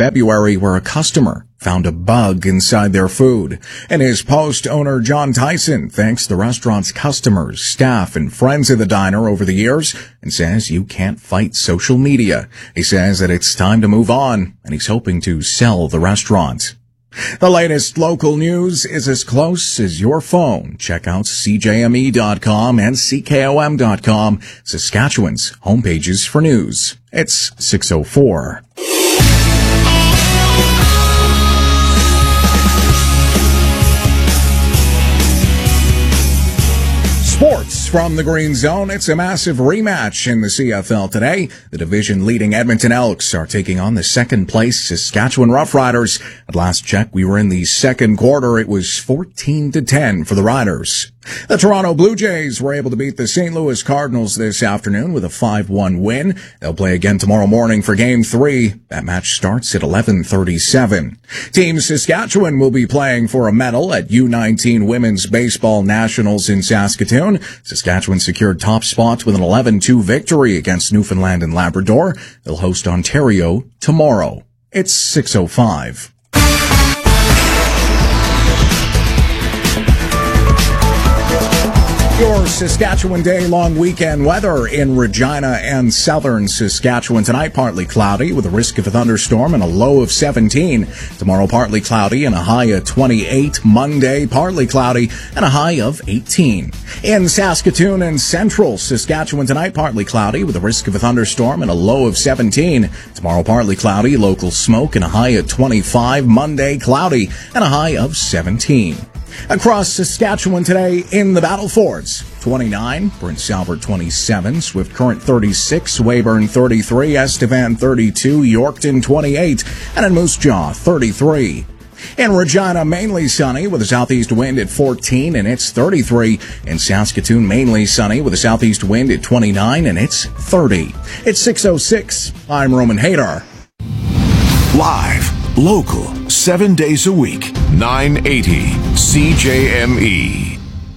February where a customer found a bug inside their food. In his post, owner John Tyson thanks the restaurant's customers, staff, and friends of the diner over the years and says you can't fight social media. He says that it's time to move on, and he's hoping to sell the restaurant. The latest local news is as close as your phone. Check out CJME.com and CKOM.com, Saskatchewan's homepages for news. It's 6:04. Sports from the Green Zone. It's a massive rematch in the CFL today. The division-leading Edmonton Elks are taking on the second-place Saskatchewan Roughriders. At last check, we were in the second quarter. It was 14-10 for the Riders. The Toronto Blue Jays were able to beat the St. Louis Cardinals this afternoon with a 5-1 win. They'll play again tomorrow morning for Game 3. That match starts at 11:37. Team Saskatchewan will be playing for a medal at U19 Women's Baseball Nationals in Saskatoon. Saskatchewan secured top spot with an 11-2 victory against Newfoundland and Labrador. They'll host Ontario tomorrow. It's 6:05. Your Saskatchewan day-long weekend weather in Regina and southern Saskatchewan. Tonight, partly cloudy with a risk of a thunderstorm and a low of 17. Tomorrow, partly cloudy and a high of 28. Monday, partly cloudy and a high of 18. In Saskatoon and central Saskatchewan tonight, partly cloudy with a risk of a thunderstorm and a low of 17. Tomorrow, partly cloudy, local smoke and a high of 25. Monday, cloudy and a high of 17. Across Saskatchewan today in the Battle Fords, 29, Prince Albert 27, Swift Current 36, Weyburn 33, Estevan 32, Yorkton 28, and in Moose Jaw 33. In Regina, mainly sunny with a southeast wind at 14 and it's 33. In Saskatoon, mainly sunny with a southeast wind at 29 and it's 30. It's 6:06. I'm Roman Hadar. Live, local, 7 days a week, 980 CJME.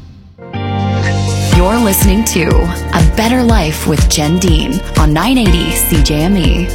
You're listening to A Better Life with Jen Dean on 980 CJME.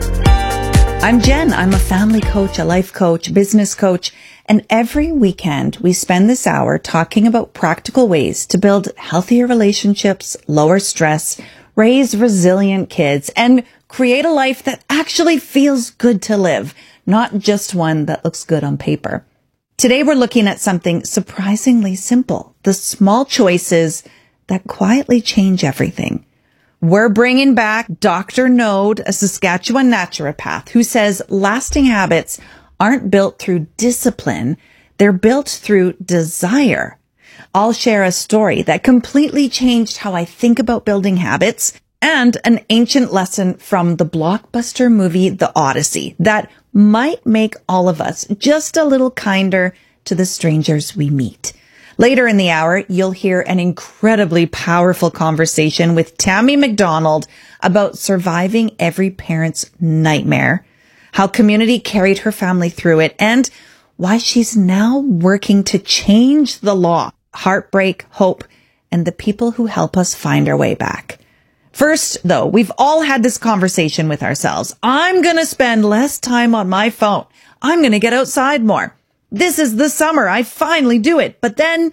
I'm Jen. I'm a family coach, a life coach, business coach, and every weekend we spend this hour talking about practical ways to build healthier relationships, lower stress, raise resilient kids, and create a life that actually feels good to live, not just one that looks good on paper. Today we're looking at something surprisingly simple, the small choices that quietly change everything. We're bringing back Dr. Node, a Saskatchewan naturopath, who says lasting habits aren't built through discipline, they're built through desire. I'll share a story that completely changed how I think about building habits and an ancient lesson from the blockbuster movie The Odyssey that might make all of us just a little kinder to the strangers we meet. Later in the hour, you'll hear an incredibly powerful conversation with Tammy McDonald about surviving every parent's nightmare, how community carried her family through it, and why she's now working to change the law, heartbreak, hope, and the people who help us find our way back. First, though, we've all had this conversation with ourselves. I'm going to spend less time on my phone. I'm going to get outside more. This is the summer. I finally do it. But then,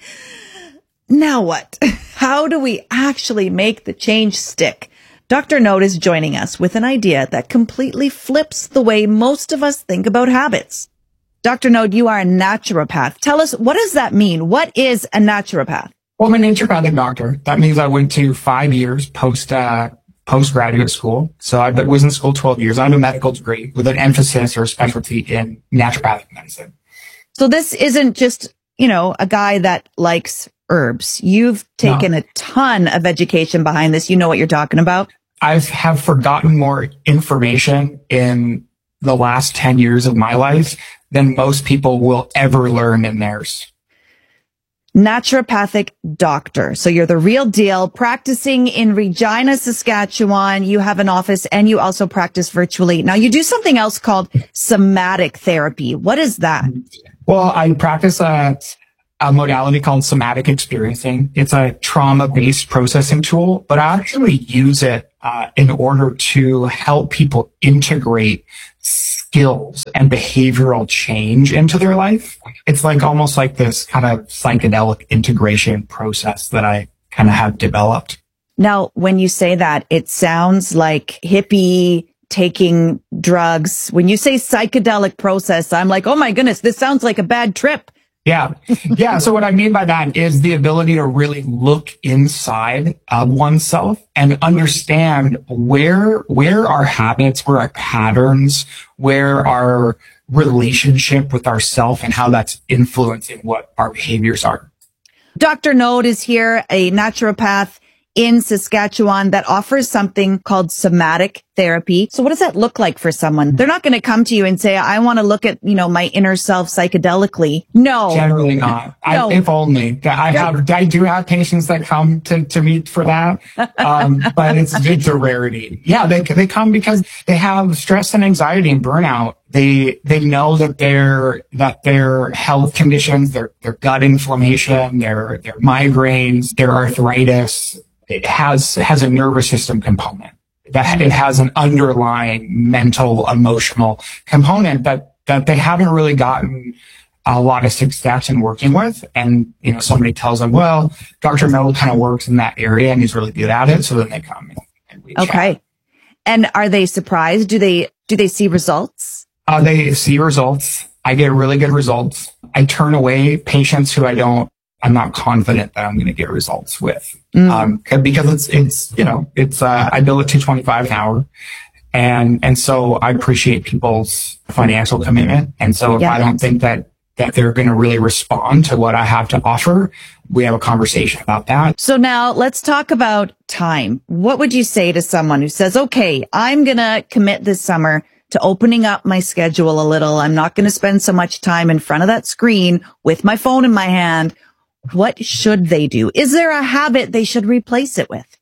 now what? How do we actually make the change stick? Dr. Node is joining us with an idea that completely flips the way most of us think about habits. Dr. Node, you are a naturopath. Tell us, what does that mean? What is a naturopath? Well, I'm a naturopathic doctor. That means I went to 5 years postgraduate school. So I was in school 12 years. I have a medical degree with an emphasis or specialty in naturopathic medicine. So this isn't just, a guy that likes herbs. You've taken a ton of education behind this. You know what you're talking about. I have forgotten more information in the last 10 years of my life than most people will ever learn in theirs. Naturopathic doctor. So you're the real deal, practicing in Regina, Saskatchewan. You have an office and you also practice virtually. Now you do something else called somatic therapy. What is that? Well, I practice a modality called somatic experiencing. It's a trauma-based processing tool, but I actually use it in order to help people integrate skills and behavioral change into their life. It's like almost like this kind of psychedelic integration process that I kind of have developed. Now, when you say that, it sounds like hippie taking drugs. When you say psychedelic process, I'm like, oh my goodness, this sounds like a bad trip. Yeah. Yeah. So what I mean by that is the ability to really look inside of oneself and understand where our habits, where our patterns, where our relationship with ourself and how that's influencing what our behaviors are. Dr. Node is here, a naturopath in Saskatchewan that offers something called somatic therapy. So what does that look like for someone? They're not going to come to you and say, I want to look at, my inner self psychedelically. No. Generally not. No. If only. I do have patients that come to me for that. But it's a rarity. Yeah, they come because they have stress and anxiety and burnout. They know that their health conditions, their gut inflammation, their migraines, their arthritis, it has a nervous system component. That it has an underlying mental, emotional component that they haven't really gotten a lot of success in working with. And, somebody tells them, well, Dr. Mel kind of works in that area and he's really good at it. So then they come and we chat. And are they surprised? Do they see results? They see results. I get really good results. I turn away patients who I'm not confident that I'm going to get results with. Because I bill at $225 an hour. And so I appreciate people's financial commitment. And so if I don't think that they're going to really respond to what I have to offer, we have a conversation about that. So now let's talk about time. What would you say to someone who says, okay, I'm going to commit this summer to opening up my schedule a little. I'm not going to spend so much time in front of that screen with my phone in my hand. What should they do? Is there a habit they should replace it with?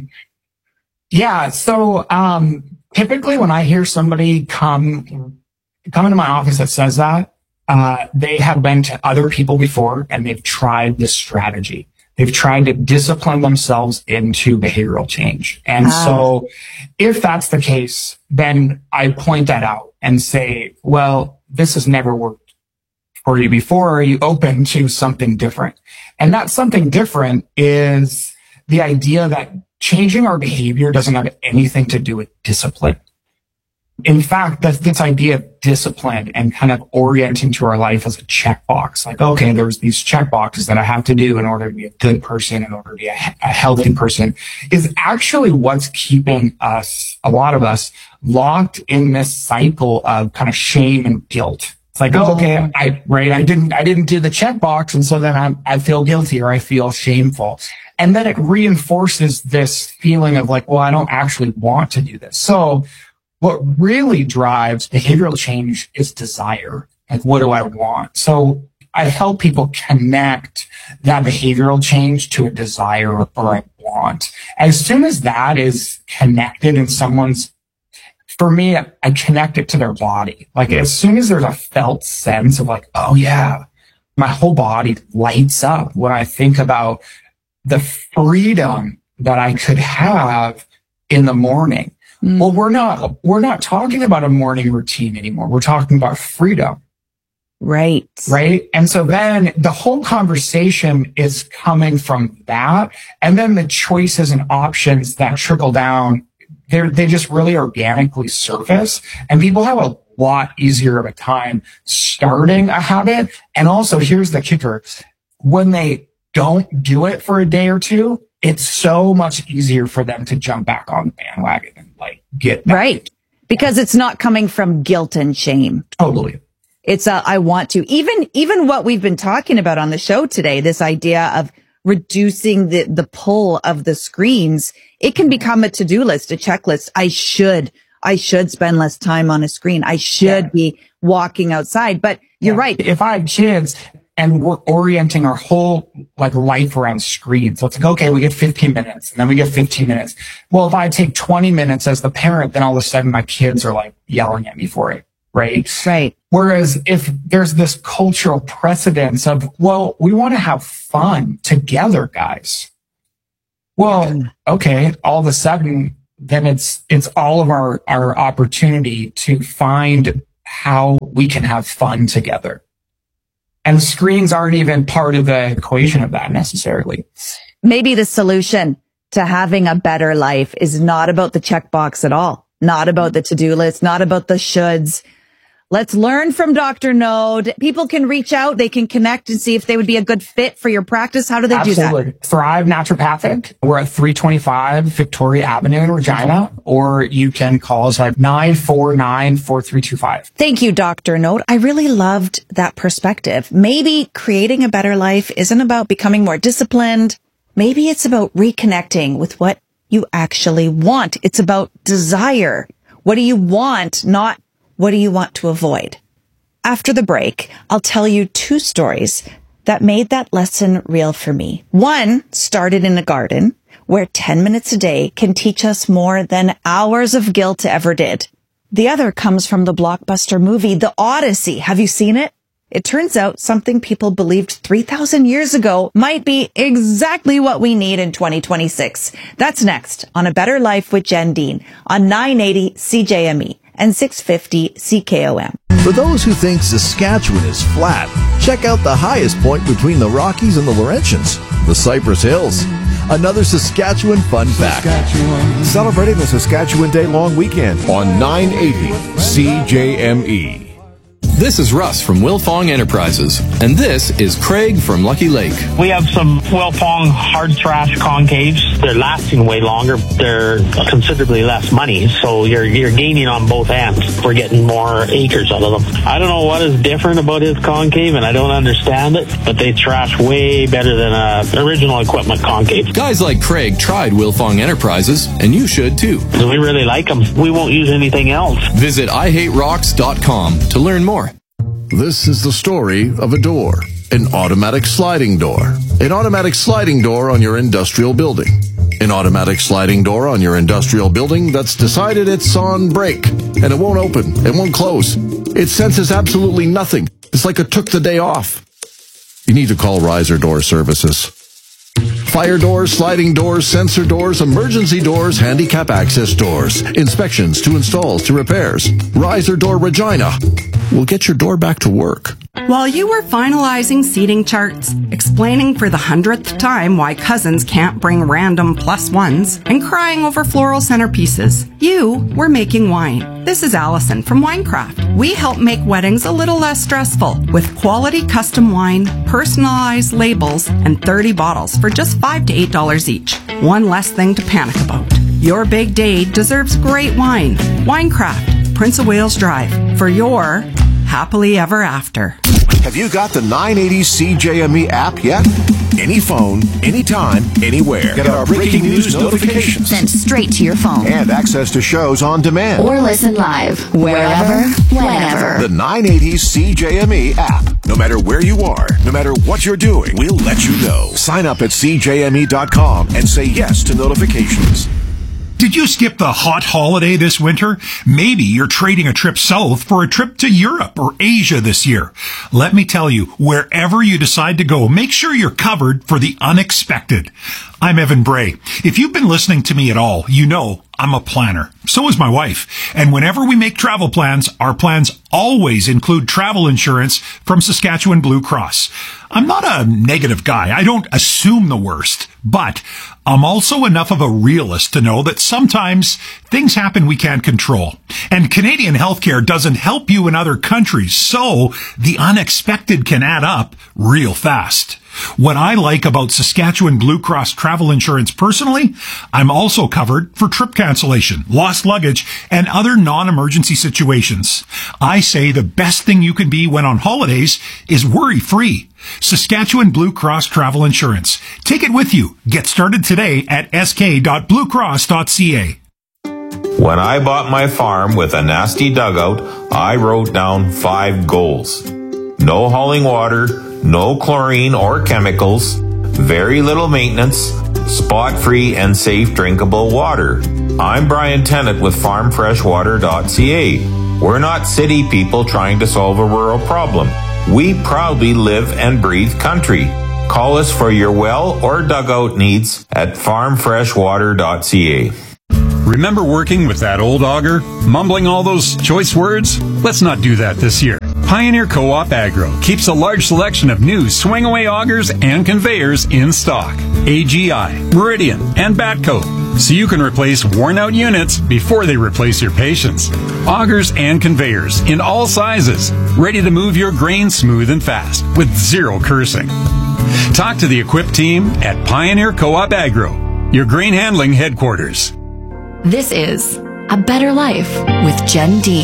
Yeah. So, typically when I hear somebody come into my office that says that, they have been to other people before and they've tried this strategy. They've tried to discipline themselves into behavioral change. And so if that's the case, then I point that out and say, well, this has never worked for you before. Are you open to something different? And that something different is the idea that changing our behavior doesn't have anything to do with discipline. In fact, this idea of discipline and kind of orienting to our life as a checkbox, like, okay, there's these checkboxes that I have to do in order to be a good person, in order to be a healthy person, is actually what's keeping us, a lot of us, locked in this cycle of kind of shame and guilt. It's like, oh, okay, I didn't do the checkbox, and so then I feel guilty or I feel shameful. And then it reinforces this feeling of like, well, I don't actually want to do this. So what really drives behavioral change is desire. Like, what do I want? So I help people connect that behavioral change to a desire or a want. As soon as that is connected in someone's, for me, I connect it to their body. Like, as soon as there's a felt sense of like, oh yeah, my whole body lights up when I think about the freedom that I could have in the morning. Well, we're not talking about a morning routine anymore. We're talking about freedom. Right. And so then the whole conversation is coming from that. And then the choices and options that trickle down, they just really organically surface, and people have a lot easier of a time starting a habit. And also, here's the kicker. When they don't do it for a day or two, it's so much easier for them to jump back on the bandwagon and like get back. Right. Because it's not coming from guilt and shame. Totally. It's I want to. Even what we've been talking about on the show today, this idea of reducing the pull of the screens, it can become a to-do list, a checklist. I should spend less time on a screen. I should be walking outside. But you're right. If I have kids and we're orienting our whole like life around screens, so it's like, okay, we get 15 minutes and then we get 15 minutes. Well, if I take 20 minutes as the parent, then all of a sudden my kids are like yelling at me for it. Right. Whereas if there's this cultural precedence of, well, we want to have fun together, guys. Well, okay, all of a sudden, then it's all of our opportunity to find how we can have fun together. And screens aren't even part of the equation of that necessarily. Maybe the solution to having a better life is not about the checkbox at all. Not about the to-do list, not about the shoulds. Let's learn from Dr. Node. People can reach out. They can connect and see if they would be a good fit for your practice. How do they do that? Thrive Naturopathic. We're at 325 Victoria Avenue in Regina, or you can call us at 949-4325. Thank you, Dr. Node. I really loved that perspective. Maybe creating a better life isn't about becoming more disciplined. Maybe it's about reconnecting with what you actually want. It's about desire. What do you want, not what do you want to avoid? After the break, I'll tell you 2 stories that made that lesson real for me. One started in a garden where 10 minutes a day can teach us more than hours of guilt ever did. The other comes from the blockbuster movie, The Odyssey. Have you seen it? It turns out something people believed 3,000 years ago might be exactly what we need in 2026. That's next on A Better Life with Jen Dean on 980 CJME and 650 CKOM. For those who think Saskatchewan is flat, check out the highest point between the Rockies and the Laurentians, the Cypress Hills. Another Saskatchewan fun fact. Celebrating the Saskatchewan Day long weekend on 980 CJME. This is Russ from Wilfong Enterprises, and this is Craig from Lucky Lake. We have some Wilfong hard trash concaves. They're lasting way longer. They're considerably less money, so you're gaining on both ends. We're getting more acres out of them. I don't know what is different about his concave, and I don't understand it, but they trash way better than original equipment concave. Guys like Craig tried Wilfong Enterprises, and you should too. We really like them. We won't use anything else. Visit IHateRocks.com to learn more. This is the story of a door, an automatic sliding door. An automatic sliding door on your industrial building. An automatic sliding door on your industrial building that's decided it's on break, and it won't open, it won't close. It senses absolutely nothing. It's like it took the day off. You need to call Riser Door Services. Fire doors, sliding doors, sensor doors, emergency doors, handicap access doors, inspections to installs to repairs. Riser Door Regina will get your door back to work. While you were finalizing seating charts, explaining for the 100th time why cousins can't bring random +1s, and crying over floral centerpieces, you were making wine. This is Allison from Winecraft. We help make weddings a little less stressful with quality custom wine, personalized labels, and 30 bottles for just $5 to $8 each. One less thing to panic about. Your big day deserves great wine. Winecraft, Prince of Wales Drive, for your happily ever after. Have you got the 980 CJME app yet? Any phone, anytime, anywhere. Get our breaking news notifications. Sent straight to your phone. And access to shows on demand. Or listen live, wherever, whenever. The 980 CJME app. No matter where you are, no matter what you're doing, we'll let you know. Sign up at CJME.com and say yes to notifications. Did you skip the hot holiday this winter? Maybe you're trading a trip south for a trip to Europe or Asia this year. Let me tell you, wherever you decide to go, make sure you're covered for the unexpected. I'm Evan Bray. If you've been listening to me at all, you know I'm a planner. So is my wife. And whenever we make travel plans, our plans always include travel insurance from Saskatchewan Blue Cross. I'm not a negative guy. I don't assume the worst. But I'm also enough of a realist to know that sometimes things happen we can't control. And Canadian healthcare doesn't help you in other countries, so the unexpected can add up real fast. What I like about Saskatchewan Blue Cross travel insurance personally, I'm also covered for trip cancellation, lost luggage, and other non-emergency situations. I say the best thing you can be when on holidays is worry-free. Saskatchewan Blue Cross Travel Insurance. Take it with you. Get started today at sk.bluecross.ca. When I bought my farm with a nasty dugout, I wrote down 5 goals. No hauling water, no chlorine or chemicals, very little maintenance, spot-free and safe drinkable water. I'm Brian Tennant with farmfreshwater.ca. We're not city people trying to solve a rural problem. We proudly live and breathe country. Call us for your well or dugout needs at farmfreshwater.ca. Remember working with that old auger? Mumbling all those choice words? Let's not do that this year. Pioneer Co-op Agro keeps a large selection of new swing-away augers and conveyors in stock. AGI, Meridian, and Batco, so you can replace worn-out units before they replace your patience. Augers and conveyors in all sizes, ready to move your grain smooth and fast with zero cursing. Talk to the equipped team at Pioneer Co-op Agro, your grain handling headquarters. This is A Better Life with Jen Dean.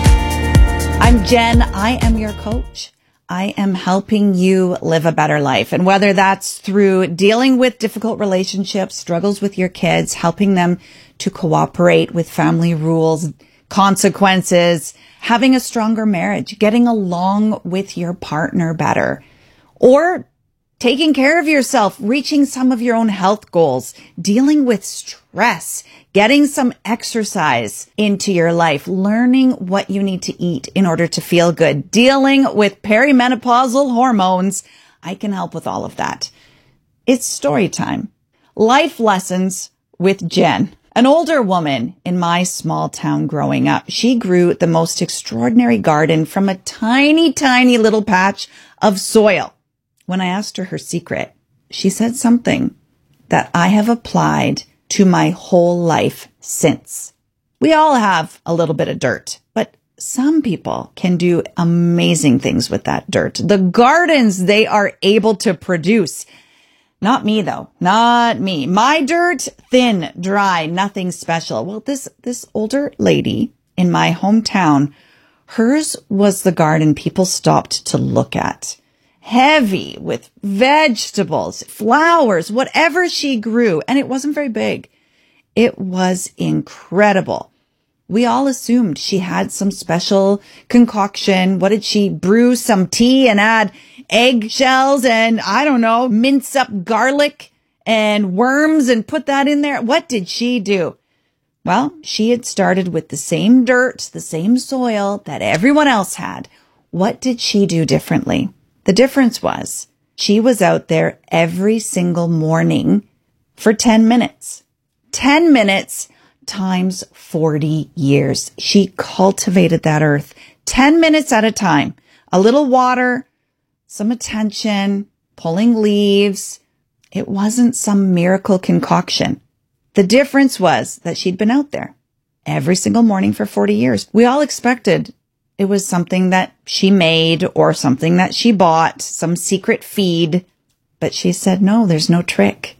I'm Jen. I am your coach. I am helping you live a better life. And whether that's through dealing with difficult relationships, struggles with your kids, helping them to cooperate with family rules, consequences, having a stronger marriage, getting along with your partner better, or taking care of yourself, reaching some of your own health goals, dealing with stress, getting some exercise into your life, learning what you need to eat in order to feel good, dealing with perimenopausal hormones. I can help with all of that. It's story time. Life lessons with Jen, an older woman in my small town growing up. She grew the most extraordinary garden from a tiny, tiny little patch of soil. When I asked her her secret, she said something that I have applied to my whole life since. We all have a little bit of dirt, but some people can do amazing things with that dirt. The gardens they are able to produce. Not me though, not me. My dirt, thin, dry, nothing special. Well, this older lady in my hometown, hers was the garden people stopped to look at. Heavy with vegetables, flowers, whatever she grew. And it wasn't very big. It was incredible. We all assumed she had some special concoction. What did she brew? Some tea and add eggshells and I don't know, mince up garlic and worms and put that in there. What did she do? Well, she had started with the same dirt, the same soil that everyone else had. What did she do differently? The difference was she was out there every single morning for 10 minutes. 10 minutes times 40 years. She cultivated that earth 10 minutes at a time. A little water, some attention, pulling leaves. It wasn't some miracle concoction. The difference was that she'd been out there every single morning for 40 years. We all expected it was something that she made or something that she bought, some secret feed. But she said, no, there's no trick.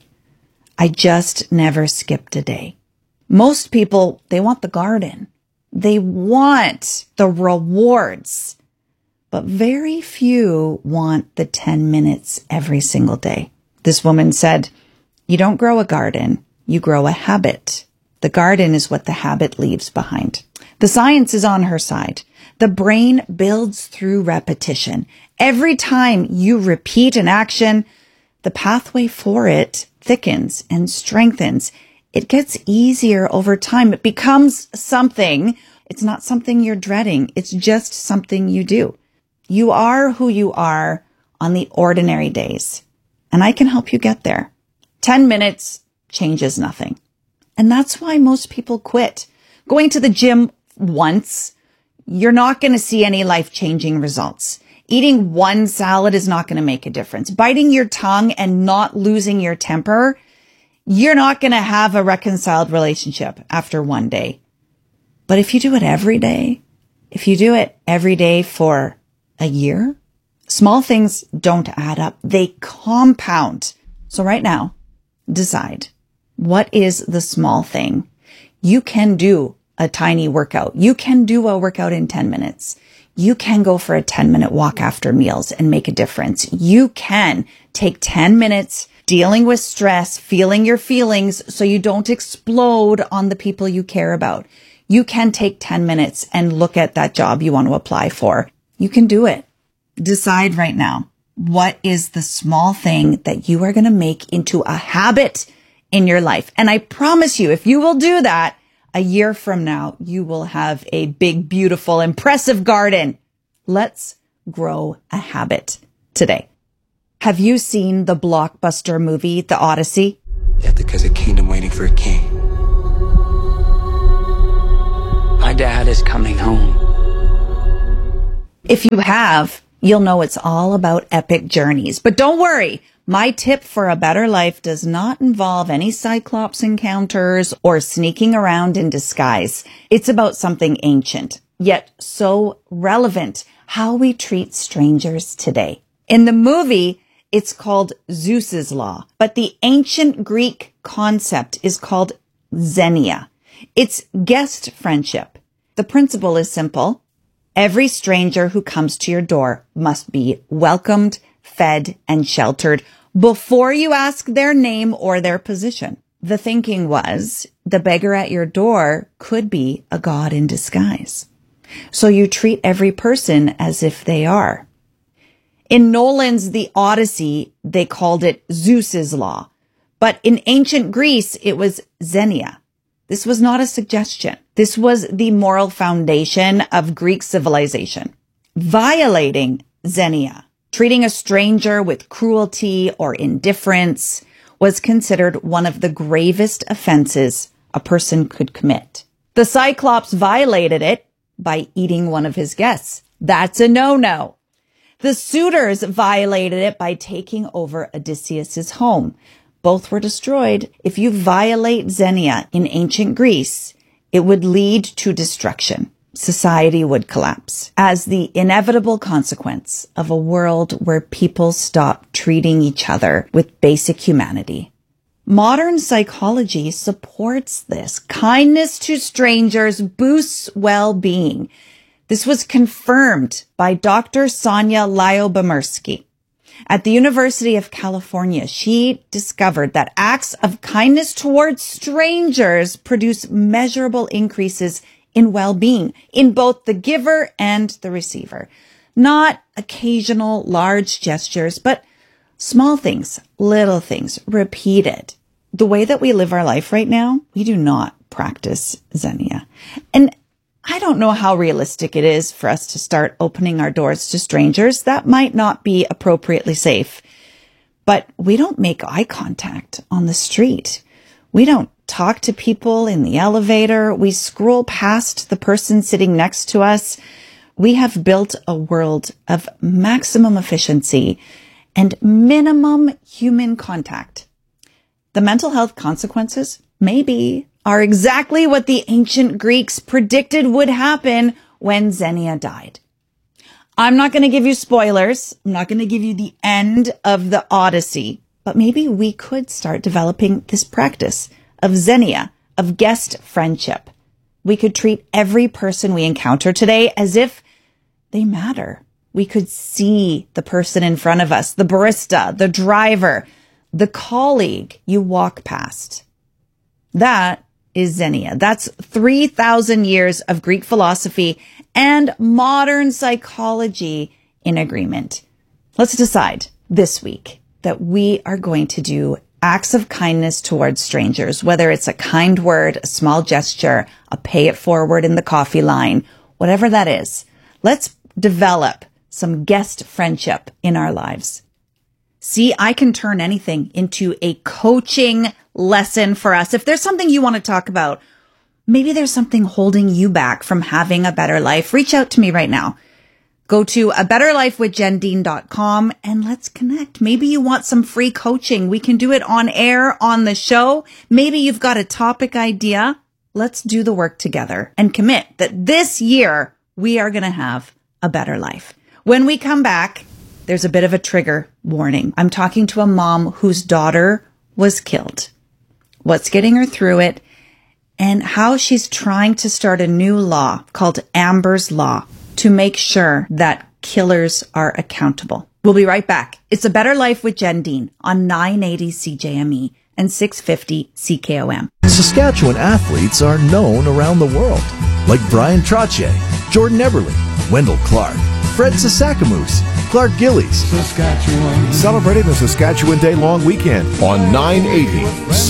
I just never skipped a day. Most people, they want the garden. They want the rewards. But very few want the 10 minutes every single day. This woman said, you don't grow a garden, you grow a habit. The garden is what the habit leaves behind. The science is on her side. The brain builds through repetition. Every time you repeat an action, the pathway for it thickens and strengthens. It gets easier over time. It becomes something. It's not something you're dreading. It's just something you do. You are who you are on the ordinary days. And I can help you get there. 10 minutes changes nothing. And that's why most people quit. Going to the gym once, you're not going to see any life-changing results. Eating one salad is not going to make a difference. Biting your tongue and not losing your temper, you're not going to have a reconciled relationship after one day. But if you do it every day, if you do it every day for a year, small things don't add up. They compound. So right now, decide, what is the small thing? You can do a tiny workout. You can do a workout in 10 minutes. You can go for a 10-minute walk after meals and make a difference. You can take 10 minutes dealing with stress, feeling your feelings so you don't explode on the people you care about. You can take 10 minutes and look at that job you want to apply for. You can do it. Decide right now, what is the small thing that you are going to make into a habit in your life? And I promise you, if you will do that, a year from now, you will have a big, beautiful, impressive garden. Let's grow a habit today. Have you seen the blockbuster movie, The Odyssey? Yeah, there's a kingdom waiting for a king. Dad is coming home. If you have, you'll know it's all about epic journeys. But don't worry, my tip for a better life does not involve any Cyclops encounters or sneaking around in disguise. It's about something ancient, yet so relevant, how we treat strangers today. In the movie, it's called Zeus's Law, but the ancient Greek concept is called xenia. It's guest friendship. The principle is simple. Every stranger who comes to your door must be welcomed, fed, and sheltered before you ask their name or their position. The thinking was the beggar at your door could be a god in disguise. So you treat every person as if they are. In Nolan's The Odyssey, they called it Zeus's Law. But in ancient Greece, it was xenia. This was not a suggestion. This was the moral foundation of Greek civilization. Violating xenia, treating a stranger with cruelty or indifference, was considered one of the gravest offenses a person could commit. The Cyclops violated it by eating one of his guests. That's a no-no. The suitors violated it by taking over Odysseus's home. Both were destroyed. If you violate xenia in ancient Greece, it would lead to destruction. Society would collapse as the inevitable consequence of a world where people stop treating each other with basic humanity. Modern psychology supports this. Kindness to strangers boosts well-being. This was confirmed by Dr. Sonia Lyubomirsky. At the University of California, she discovered that acts of kindness towards strangers produce measurable increases in well-being in both the giver and the receiver. Not occasional large gestures, but small things, little things, repeated. The way that we live our life right now, we do not practice xenia. And I don't know how realistic it is for us to start opening our doors to strangers. That might not be appropriately safe. But we don't make eye contact on the street. We don't talk to people in the elevator. We scroll past the person sitting next to us. We have built a world of maximum efficiency and minimum human contact. The mental health consequences, maybe, are exactly what the ancient Greeks predicted would happen when Xenia died. I'm not going to give you spoilers. I'm not going to give you the end of the Odyssey, but maybe we could start developing this practice of xenia, of guest friendship. We could treat every person we encounter today as if they matter. We could see the person in front of us, the barista, the driver, the colleague you walk past. That is xenia. That's 3,000 years of Greek philosophy and modern psychology in agreement. Let's decide this week that we are going to do acts of kindness towards strangers, whether it's a kind word, a small gesture, a pay it forward in the coffee line, whatever that is. Let's develop some guest friendship in our lives. See, I can turn anything into a coaching lesson for us. If there's something you want to talk about, maybe there's something holding you back from having a better life, reach out to me right now. Go to abetterlifewithjendean.com and let's connect. Maybe you want some free coaching. We can do it on air, on the show. Maybe you've got a topic idea. Let's do the work together and commit that this year we are going to have a better life. When we come back, there's a bit of a trigger warning. I'm talking to a mom whose daughter was killed. What's getting her through it and how she's trying to start a new law called Amber's Law to make sure that killers are accountable. We'll be right back. It's A Better Life with Jen Dean on 980 CJME and 650 CKOM. Saskatchewan athletes are known around the world, like Brian Trottier, Jordan Eberle, Wendell Clark, Fred Sasakamoose, Clark Gillies. Saskatchewan. Celebrating the Saskatchewan Day long weekend on 980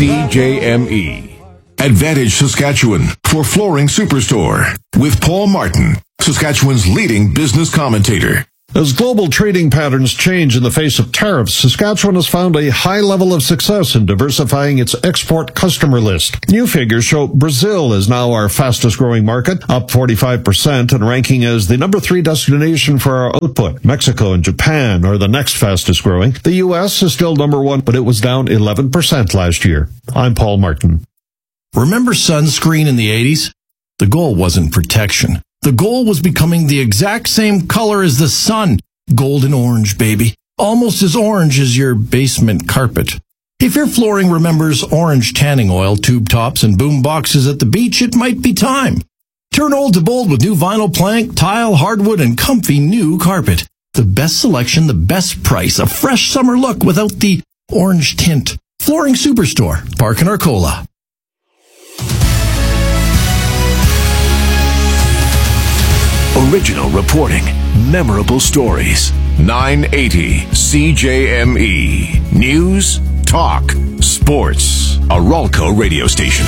CJME. Advantage Saskatchewan for Flooring Superstore with Paul Martin, Saskatchewan's leading business commentator. As global trading patterns change in the face of tariffs, Saskatchewan has found a high level of success in diversifying its export customer list. New figures show Brazil is now our fastest growing market, up 45% and ranking as the number 3 destination for our output. Mexico and Japan are the next fastest growing. The U.S. is still number 1, but it was down 11% last year. I'm Paul Martin. Remember sunscreen in the 80s? The goal wasn't protection. The goal was becoming the exact same color as the sun. Golden orange, baby. Almost as orange as your basement carpet. If your flooring remembers orange tanning oil, tube tops, and boom boxes at the beach, it might be time. Turn old to bold with new vinyl plank, tile, hardwood, and comfy new carpet. The best selection, the best price, a fresh summer look without the orange tint. Flooring Superstore, Park in Arcola. Original reporting, memorable stories. 980 CJME. News, talk, sports. A Ralco radio station.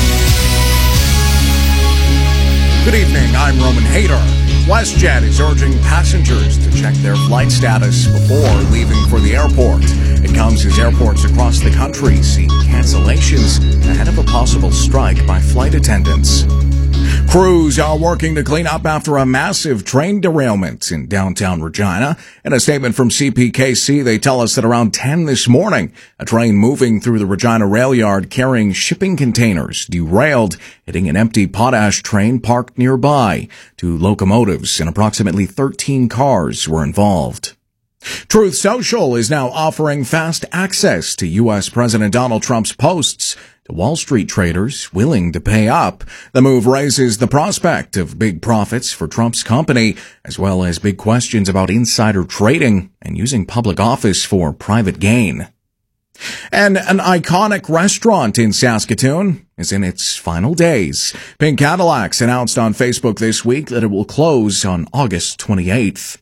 Good evening, I'm Roman Hayter. WestJet is urging passengers to check their flight status before leaving for the airport. It comes as airports across the country see cancellations ahead of a possible strike by flight attendants. Crews are working to clean up after a massive train derailment in downtown Regina. In a statement from CPKC, they tell us that around 10 this morning, a train moving through the Regina rail yard carrying shipping containers derailed, hitting an empty potash train parked nearby. 2 locomotives and approximately 13 cars were involved. Truth Social is now offering fast access to U.S. President Donald Trump's posts to Wall Street traders willing to pay up. The move raises the prospect of big profits for Trump's company, as well as big questions about insider trading and using public office for private gain. And an iconic restaurant in Saskatoon is in its final days. Pink Cadillacs announced on Facebook this week that it will close on August 28th.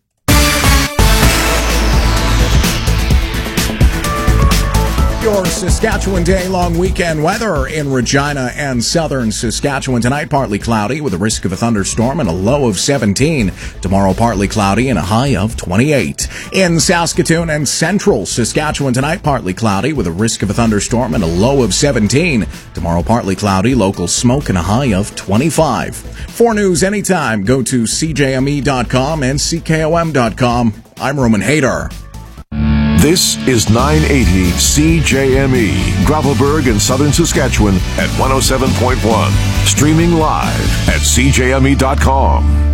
Your Saskatchewan day-long weekend weather in Regina and southern Saskatchewan. Tonight, partly cloudy with a risk of a thunderstorm and a low of 17. Tomorrow, partly cloudy and a high of 28. In Saskatoon and central Saskatchewan tonight, partly cloudy with a risk of a thunderstorm and a low of 17. Tomorrow, partly cloudy, local smoke and a high of 25. For news anytime, go to CJME.com and CKOM.com. I'm Roman Hayter. This is 980 CJME, Gravelbourg in southern Saskatchewan at 107.1. Streaming live at CJME.com.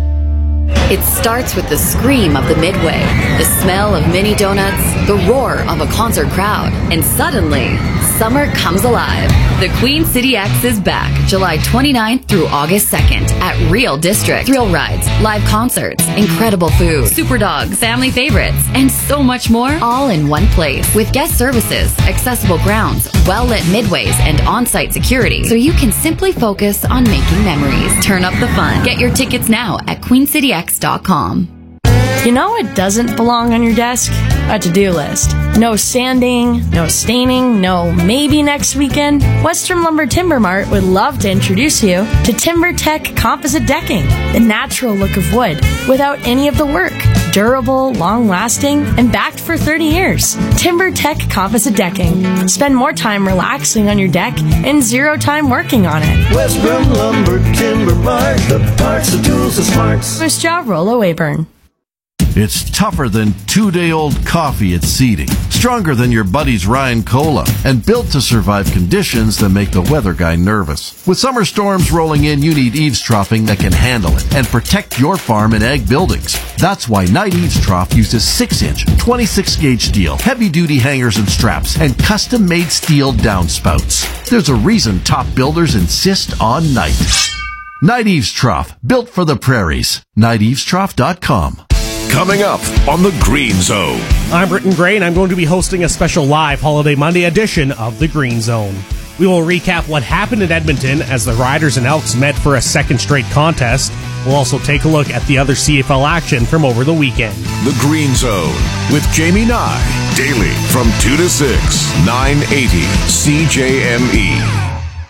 It starts with the scream of the Midway, the smell of mini donuts, the roar of a concert crowd, and suddenly, summer comes alive. The Queen City X is back July 29th through August 2nd at Real District. Thrill rides, live concerts, incredible food, super dogs, family favorites, and so much more, all in one place. With guest services, accessible grounds, well-lit midways, and on-site security, so you can simply focus on making memories. Turn up the fun. Get your tickets now at queencityx.com. You know what doesn't belong on your desk? A to-do list. No sanding, no staining, no maybe next weekend. Western Lumber Timber Mart would love to introduce you to TimberTech Composite Decking, the natural look of wood without any of the work. Durable, long-lasting, and backed for 30 years. TimberTech Composite Decking. Spend more time relaxing on your deck and 0 time working on it. Western Lumber Timber Mart, the parts, the tools, the smarts. First job, Rollo Weyburn. It's tougher than 2-day-old coffee at seeding, stronger than your buddy's Ryan Cola, and built to survive conditions that make the weather guy nervous. With summer storms rolling in, you need eaves troughing that can handle it and protect your farm and ag buildings. That's why Knight Eaves Trough uses 6-inch, 26-gauge steel, heavy-duty hangers and straps, and custom-made steel downspouts. There's a reason top builders insist on Knight. Knight Eaves Trough, built for the prairies. KnightEavesTrough.com. Coming up on the Green Zone. I'm Britton Gray, and I'm going to be hosting a special live Holiday Monday edition of the Green Zone. We will recap what happened in Edmonton as the Riders and Elks met for a second straight contest. We'll also take a look at the other CFL action from over the weekend. The Green Zone with Jamie Nye. Daily from 2 to 6, 980 CJME.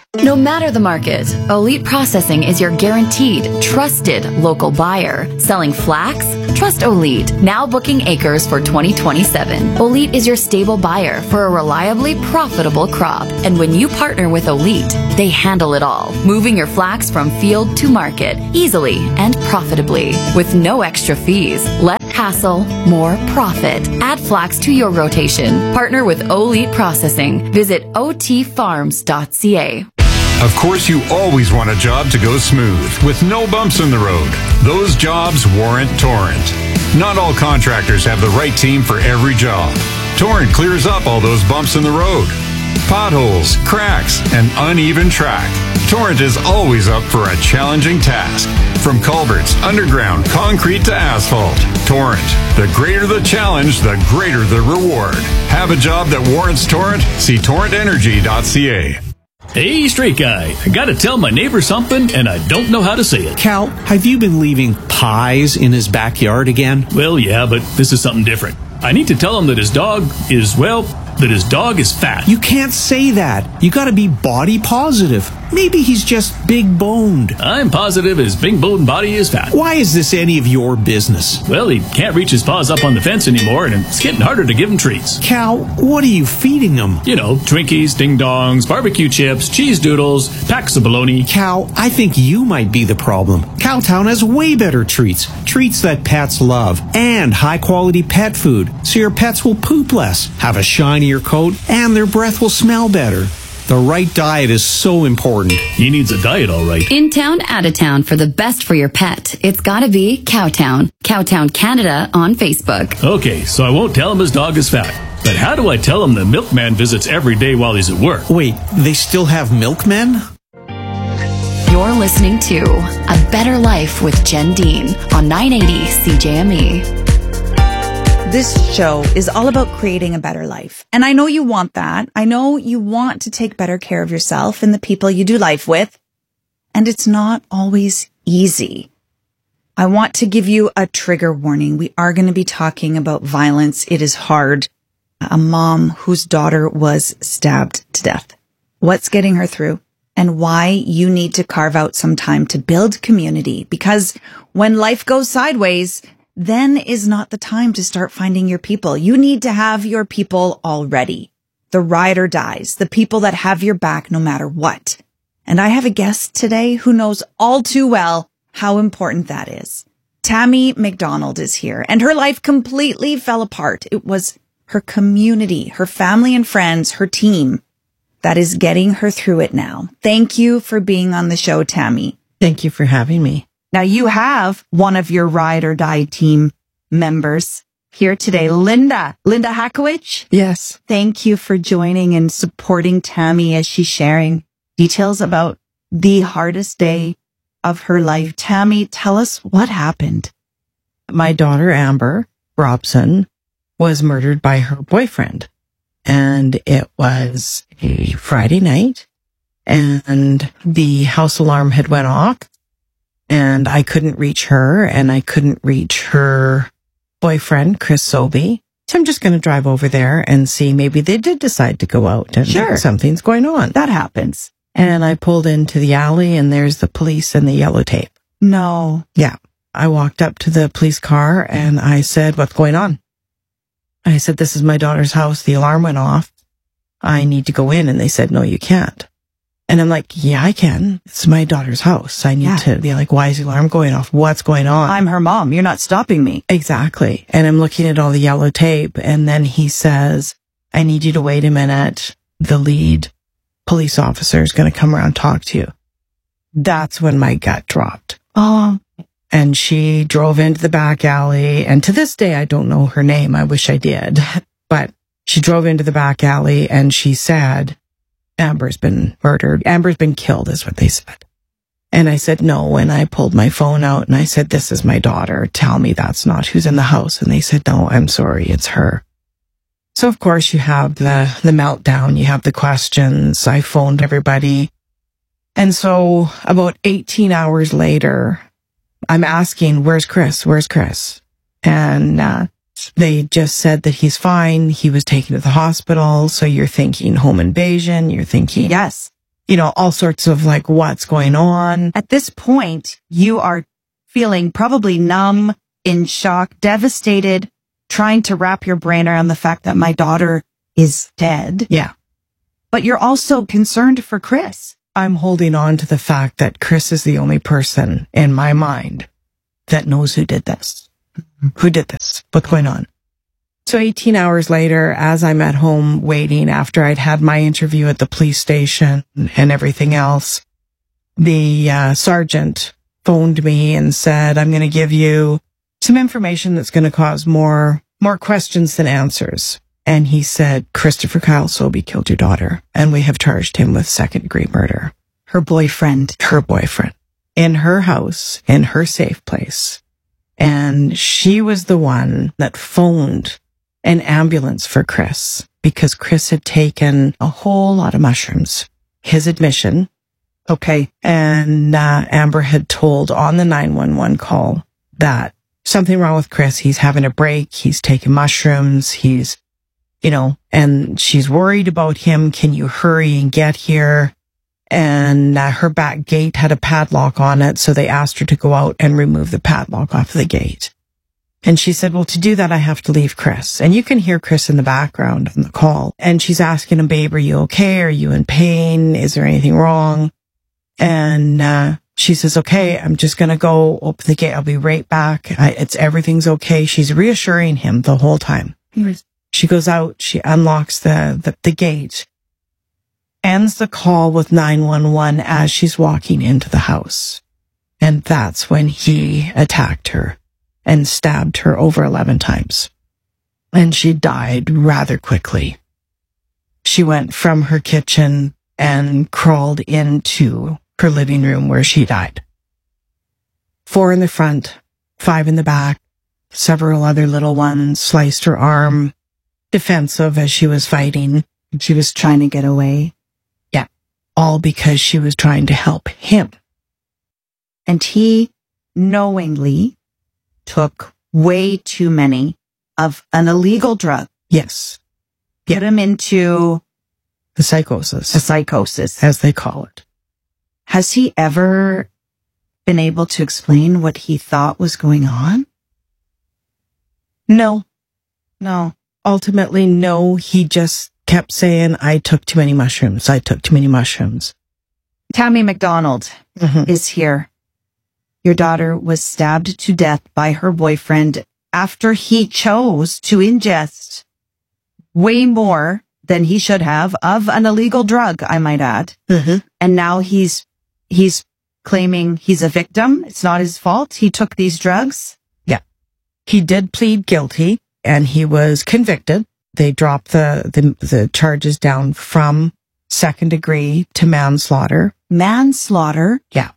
No matter the market, Elite Processing is your guaranteed, trusted local buyer. Selling flax? Trust Elite. Now booking acres for 2027. Elite is your stable buyer for a reliably profitable crop. And when you partner with Elite, they handle it all, moving your flax from field to market easily and profitably with no extra fees. Less hassle, more profit. Add flax to your rotation. Partner with Elite Processing. Visit otfarms.ca. Of course, you always want a job to go smooth, with no bumps in the road. Those jobs warrant Torrent. Not all contractors have the right team for every job. Torrent clears up all those bumps in the road. Potholes, cracks, and uneven track. Torrent is always up for a challenging task. From culverts, underground, concrete to asphalt. Torrent. The greater the challenge, the greater the reward. Have a job that warrants Torrent? See torrentenergy.ca. Hey, straight guy. I gotta tell my neighbor something, and I don't know how to say it. Cal, have you been leaving pies in his backyard again? Well, yeah, but this is something different. I need to tell him that his dog is fat. You can't say that. You gotta be body positive. Maybe he's just big boned. I'm positive his big boned body is fat. Why is this any of your business? Well, he can't reach his paws up on the fence anymore, and it's getting harder to give him treats. Cal, what are you feeding him? You know, Twinkies, Ding Dongs, barbecue chips, cheese doodles, packs of bologna. Cal, I think you might be the problem. Cowtown has way better treats. Treats that pets love. And high-quality pet food, so your pets will poop less, have a shinier coat, and their breath will smell better. The right diet is so important. He needs a diet, all right. In town, out of town, for the best for your pet, it's gotta be Cowtown. Cowtown Canada on Facebook. Okay, so I won't tell him his dog is fat. But how do I tell him the milkman visits every day while he's at work? Wait, they still have milkmen? You're listening to A Better Life with Jen Dean on 980 CJME. This show is all about creating a better life. And I know you want that. I know you want to take better care of yourself and the people you do life with. And it's not always easy. I want to give you a trigger warning. We are going to be talking about violence. It is hard. A mom whose daughter was stabbed to death. What's getting her through? And why you need to carve out some time to build community. Because when life goes sideways, then is not the time to start finding your people. You need to have your people already. The ride or dies, the people that have your back no matter what. And I have a guest today who knows all too well how important that is. Tammy McDonald is here, and her life completely fell apart. It was her community, her family and friends, her team that is getting her through it now. Thank you for being on the show, Tammy. Thank you for having me. Now, you have one of your ride or die team members here today, Linda Hakowich. Yes. Thank you for joining and supporting Tammy as she's sharing details about the hardest day of her life. Tammy, tell us what happened. My daughter, Amber Robson, was murdered by her boyfriend. And it was a Friday night, and the house alarm had went off. And I couldn't reach her, and I couldn't reach her boyfriend, Chris Sobey. So I'm just going to drive over there and see. Maybe they did decide to go out and something's going on. That happens. And I pulled into the alley, and there's the police and the yellow tape. No. Yeah. I walked up to the police car, and I said, "What's going on?" I said, "This is my daughter's house. The alarm went off. I need to go in." And they said, "No, you can't." And I'm like, "Yeah, I can. It's my daughter's house. I need to be like, why is the alarm going off? What's going on? I'm her mom. You're not stopping me." Exactly. And I'm looking at all the yellow tape. And then he says, "I need you to wait a minute. The lead police officer is going to come around and talk to you." That's when my gut dropped. Oh. And she drove into the back alley. And to this day, I don't know her name. I wish I did. But she drove into the back alley and she said, "Amber's been murdered. Amber's been killed," is what they said. And I said, "No." And I pulled my phone out and I said, "This is my daughter. Tell me that's not who's in the house." And they said, "No, I'm sorry. It's her." So of course you have the meltdown. You have the questions. I phoned everybody. And so about 18 hours later, I'm asking, "Where's Chris? Where's Chris?" And, they just said that he's fine. He was taken to the hospital. So you're thinking home invasion. You're thinking, yes, all sorts of like, what's going on. At this point, you are feeling probably numb, in shock, devastated, trying to wrap your brain around the fact that my daughter is dead. Yeah. But you're also concerned for Chris. I'm holding on to the fact that Chris is the only person in my mind that knows who did this. Who did this? What's going on? So 18 hours later, as I'm at home waiting after I'd had my interview at the police station and everything else, the sergeant phoned me and said, I'm going to give you some information that's going to cause more questions than answers. And he said, Christopher Kyle Sobey killed your daughter, and we have charged him with second-degree murder. Her boyfriend. In her house, in her safe place. And she was the one that phoned an ambulance for Chris because Chris had taken a whole lot of mushrooms. His admission. Okay. And Amber had told on the 911 call that something wrong with Chris. He's having a break. He's taking mushrooms. He's, and she's worried about him. Can you hurry and get here? And her back gate had a padlock on it. So they asked her to go out and remove the padlock off the gate. And she said, well, to do that, I have to leave Chris. And you can hear Chris in the background on the call. And she's asking him, babe, are you okay? Are you in pain? Is there anything wrong? And she says, okay, I'm just going to go open the gate. I'll be right back. Everything's okay. She's reassuring him the whole time. She goes out. She unlocks the gate, ends the call with 911 as she's walking into the house. And that's when he attacked her and stabbed her over 11 times. And she died rather quickly. She went from her kitchen and crawled into her living room where she died. 4 in the front, 5 in the back, several other little ones, sliced her arm, defensive as she was fighting. She was trying to get away. Yeah. All because she was trying to help him. And he knowingly took way too many of an illegal drug. Yes. Get him into the psychosis. As they call it. Has he ever been able to explain what he thought was going on? No. Ultimately, no. He just kept saying, I took too many mushrooms. Tammy McDonald is here. Your daughter was stabbed to death by her boyfriend after he chose to ingest way more than he should have of an illegal drug, I might add. And now he's claiming he's a victim. It's not his fault. He took these drugs. Yeah. He did plead guilty and he was convicted. They dropped the charges down from second degree to manslaughter. Manslaughter? Yeah.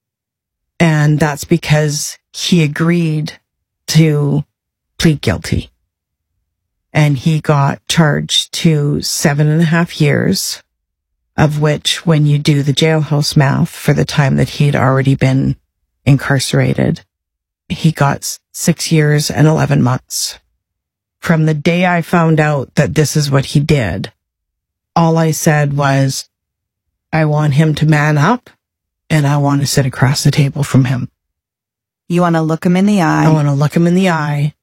And that's because he agreed to plead guilty. And he got charged to 7.5 years, of which, when you do the jailhouse math for the time that he'd already been incarcerated, he got 6 years and 11 months. From the day I found out that this is what he did, all I said was, I want him to man up. And I want to sit across the table from him. You want to look him in the eye? I want to look him in the eye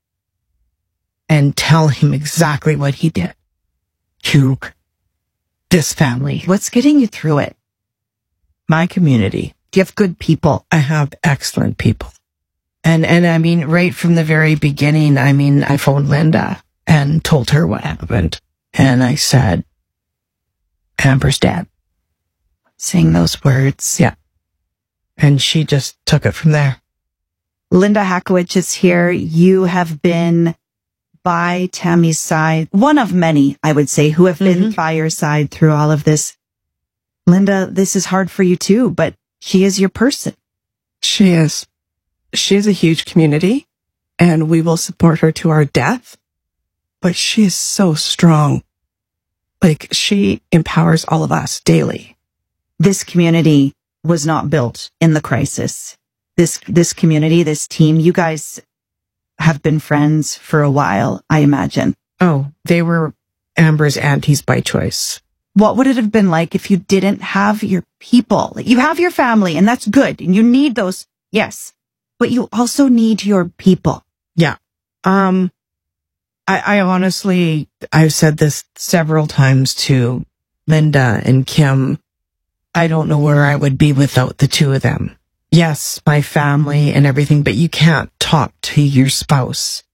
and tell him exactly what he did to this family. What's getting you through it? My community. Do you have good people? I have excellent people. And I mean, right from the very beginning, I phoned Linda and told her what happened. And I said, Amber's dead. Saying those words. Yeah. And she just took it from there. Linda Hackowicz is here. You have been by Tammy's side. One of many, I would say, who have been by your side through all of this. Linda, this is hard for you too, but she is your person. She is. She is a huge community, and we will support her to our death. But she is so strong. Like, she empowers all of us daily. This community was not built in the crisis. This community, this team, you guys have been friends for a while, I imagine. Oh, they were Amber's aunties by choice. What would it have been like if you didn't have your people? You have your family, and that's good, and you need those, yes, but you also need your people. Yeah. I honestly, I've said this several times to Linda and Kim. I don't know where I would be without the two of them. Yes, my family and everything, but you can't talk to your spouse